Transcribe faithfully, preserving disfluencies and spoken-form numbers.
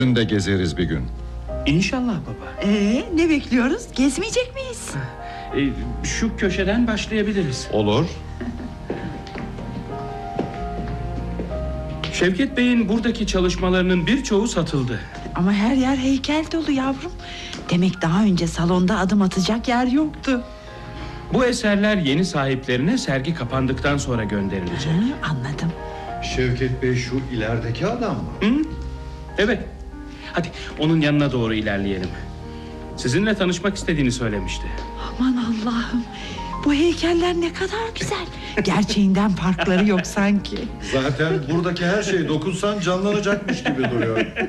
de gezeriz bir gün. İnşallah baba. Ee, ne bekliyoruz? Gezmeyecek miyiz? Ee, şu köşeden başlayabiliriz. Olur. Şevket Bey'in buradaki çalışmalarının birçoğu satıldı. Ama her yer heykel dolu yavrum. Demek daha önce salonda adım atacak yer yoktu. Bu eserler yeni sahiplerine sergi kapandıktan sonra gönderilecek. Hı, anladım. Şevket Bey şu ilerideki adam mı? Hı? Evet. Hadi onun yanına doğru ilerleyelim. Sizinle tanışmak istediğini söylemişti. Aman Allah'ım. Bu heykeller ne kadar güzel. Gerçeğinden farkları yok sanki. Zaten buradaki her şey dokunsan canlanacakmış gibi duruyor.